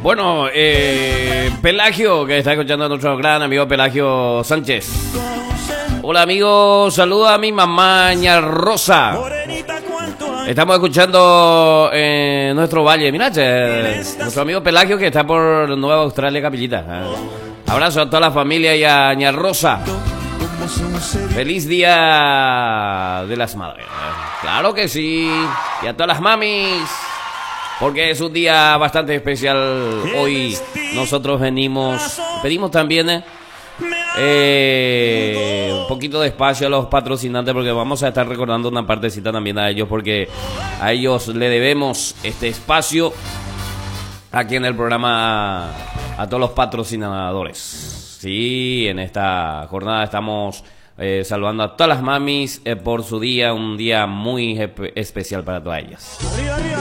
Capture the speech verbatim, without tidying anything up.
Bueno, eh, Pelagio, que está escuchando a nuestro gran amigo Pelagio Sánchez. Hola amigos, saluda a mi mamá, Ña Rosa. Estamos escuchando en eh, nuestro valle, mira, che, nuestro amigo Pelagio que está por Nueva Australia, Capillita. Abrazo a toda la familia y a Ña Rosa. Feliz día de las madres. Claro que sí. Y a todas las mamis. Porque es un día bastante especial. Hoy nosotros venimos, pedimos también eh, eh, un poquito de espacio a los patrocinantes, porque vamos a estar recordando una partecita también a ellos, porque a ellos le debemos este espacio aquí en el programa, a todos los patrocinadores. Sí, en esta jornada estamos eh, saludando a todas las mamis eh, por su día, un día muy especial para todas ellas.